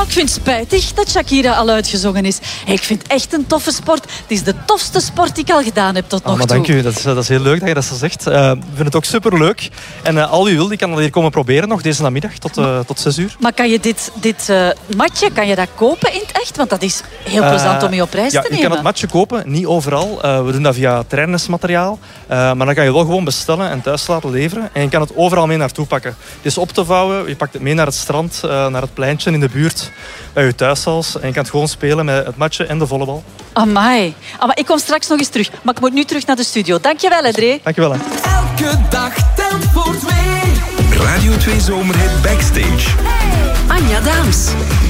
ik vind het spijtig dat Shakira al uitgezongen is. Hey, ik vind het echt een toffe sport. Het is de tofste sport die ik al gedaan heb tot nog toe. Dank u, dat is heel leuk dat je dat zo zegt. Ik vind het ook superleuk. En al wie wil, die kan dat hier komen proberen nog deze namiddag tot 6 uur. Maar kan je dit matje, kan je dat kopen in het echt? Want dat is heel plezant om je op reis te nemen. Je kan het matje kopen, niet overal. We doen dat via trainersmateriaal. Maar dan kan je wel gewoon bestellen en thuis laten leveren. En je kan het overal mee naartoe pakken. Het is op te vouwen, je pakt het mee naar het strand, naar het pleintje in de buurt, bij je thuishaus. En je kan het gewoon spelen met het matje en de volleybal. Amai. Ik kom straks nog eens terug. Maar ik moet nu terug naar de studio. Dankjewel, Edré. Dankjewel. Elke dag telt voor 2. Radio 2 Zomerhit Backstage. Anja Daams.